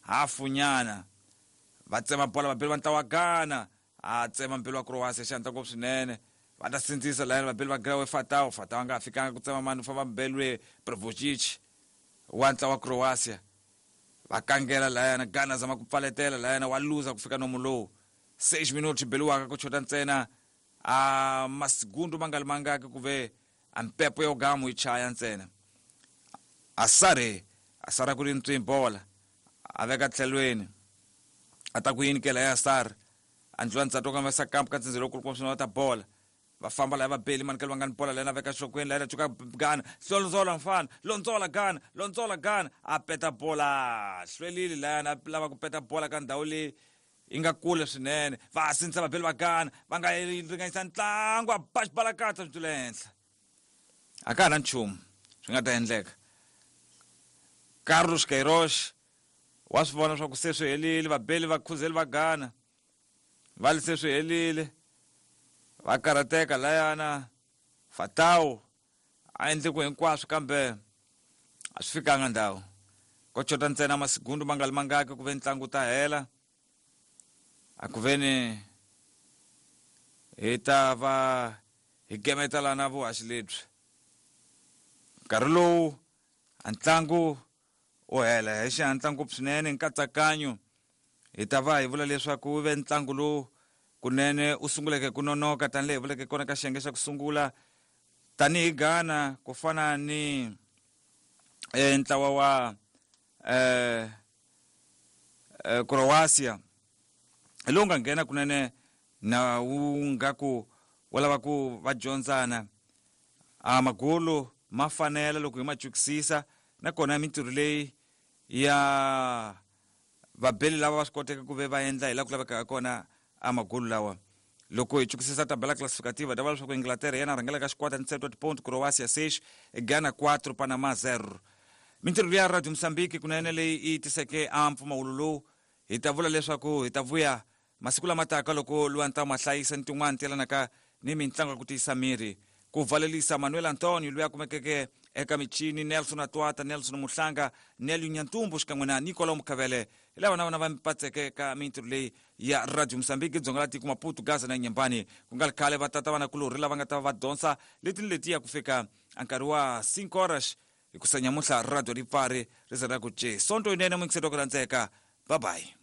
hafu nyana va tsema bola vabeli va ntlawa Ghana a tsema mpelo wa Croatia xanta ngopfu swinene va ta sindzisa lana vabeli va Grawe Fatau nga fikanga ku tsema mani fa vabeli Prevocic wa ntlawa wa Croatia va kangela lana Ghana zama ku pfaletela lana wa luza ku fika nomu lowu 6 minuti beliwaka ku chota ntsena a masigundo mangali mangaki ku ve ampepo yo gamu ichaya ntsena asara ku ri ntwimbola aveka tlhelweni ata ku yinikela ya sar andlwa ntsato ka masa kamp ka tsindzelo ku komsona ta bola va famba la va beli manikelo va ngani bola lena veka xokweni lena chuka Ghana lonzola mfana lonzola Ghana a peta bola hlwelile lena lava ku peta bola ka ndhawu leyi inga kule swinene va sintsa va beli va Ghana va nga ringanyisa ntlangu a ba xibalakatsa byi le henhla a ka na nchumu swi nga ta endleka Carlos Queiroz wa swi vona swa ku se swi helile vabeli va khuzeli va Ghana va li se swi helile va karateka layana Fatau a endle ku hinkwaswo kambe a swi fikanga ndhawu ko chota ntsena masigundo mangali mangaki ku ve ntlangu ta hela a ku veni hi ta va hi gemeta lana vuhaxi lebyi nkarhi lowu a ntlangu o hela hi xihatla ngopfu swinene nkatsakanyo hi ta va hi vula leswaku wu ve ntlangu lowu kunene u sunguleke ku nonoka tanihileswi hi vuleke kona ka xiyenge xa ku sungula tanihi Ghana ku fana ni ntlawa wa Croatia lowu nga nghena kunene na wu nga ku wa lava ku va dyondzana a magolo ma fanela loko hi ma chukisisa nakona mintirho leyi ya vabeli lava va swi koteka ku ve va endla hi la ku laveka kona a magolo lawa loko hi chukisisa tabela classificativa da va leswaku Inglaterra yena rhangela ka xikwata ni 7 point Croatia 6 Ghana 4 Panama 0 mintirho ya Radio Mozambique kunene leyi yi tiseke a mpfumawulo lowu hi ta vula leswaku hi ta vuya masiku lama taka loko luwanta mahlayisa ni tin'wana telanaka ni mitlangu ku tiyisa miri ku valelisa Manuel Antonio luya kumekeke eka michini Nelson Atwata Nelson Muhlanga Nelly Nyantumbu xikan'we na Nicola Mukavele lava na vona va mipatseke ka mintirho leyi ya Radio Mozambique dzonga la tiko Maputo Gaza na Nyembani ku nga khale va tata vana kulori lava nga ta va donsa leti ya ku fika nkarhi wa 5 horas hi ku sanya muhla radio ri pfari ri zera ku je sonto inene mu ngiseto ku randzeka bye bye.